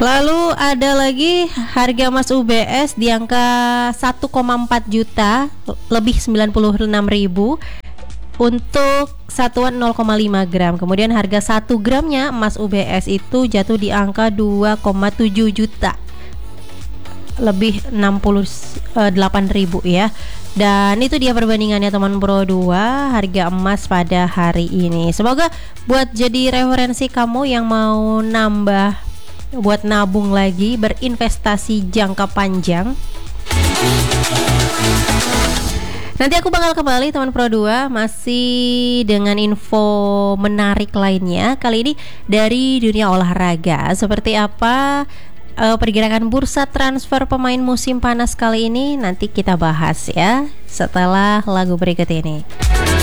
Lalu ada lagi harga emas UBS di angka 1,4 juta lebih 96.000 untuk satuan 0,5 gram. Kemudian harga 1 gramnya emas UBS itu jatuh di angka 2,7 juta lebih 68.000 ya. Dan itu dia perbandingannya teman Pro 2 harga emas pada hari ini. Semoga buat jadi referensi kamu yang mau nambah, buat nabung lagi, berinvestasi jangka panjang. Nanti aku bakal kembali teman Pro 2 masih dengan info menarik lainnya. Kali ini dari dunia olahraga. Seperti apa pergerakan bursa transfer pemain musim panas kali ini nanti kita bahas ya setelah lagu berikut ini.